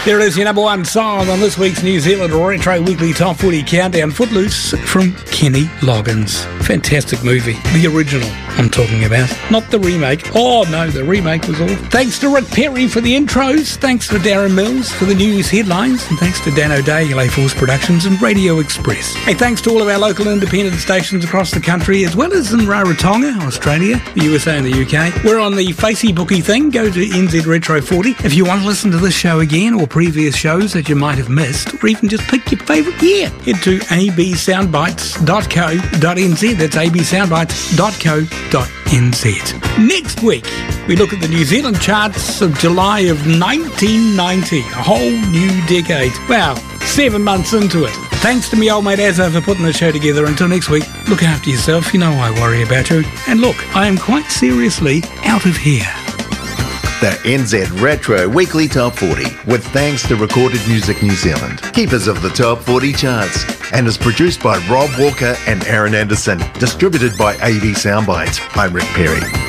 There it is, your number one song on this week's New Zealand Retro Weekly Top 40 Countdown, Footloose from Kenny Loggins. Fantastic movie. The original I'm talking about, not the remake. Oh no, the remake was awful. Thanks to Rick Perry for the intros, thanks to Darren Mills for the news headlines, and thanks to Dan O'Day, LA Force Productions and Radio Express. Hey, thanks to all of our local independent stations across the country, as well as in Rarotonga, Australia, the USA and the UK. We're on the Facebooky thing. Go to NZ Retro 40. If you want to listen to this show again or previous shows that you might have missed, or even just pick your favourite year, head to absoundbites.co.nz. That's absoundbites.co.nz. Next week, we look at the New Zealand charts of July of 1990. A whole new decade. Wow, 7 months into it. Thanks to me old mate Azza for putting the show together. Until next week, look after yourself. You know I worry about you. And look, I am quite seriously out of here. The NZ Retro Weekly Top 40, with thanks to Recorded Music New Zealand, keepers of the Top 40 charts, and is produced by Rob Walker and Aaron Anderson, distributed by AV Soundbites. I'm Rick Perry.